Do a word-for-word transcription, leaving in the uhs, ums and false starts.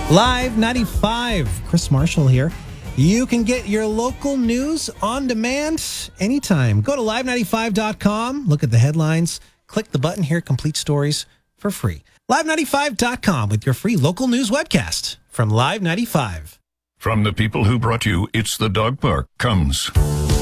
Live ninety-five, Chris Marshall here. You can get your local news on demand anytime. Go to live ninety-five dot com, look at the headlines, click the button here, complete stories for free. live ninety-five dot com with your free local news webcast from Live ninety-five. From the people who brought you It's the Dog Park comes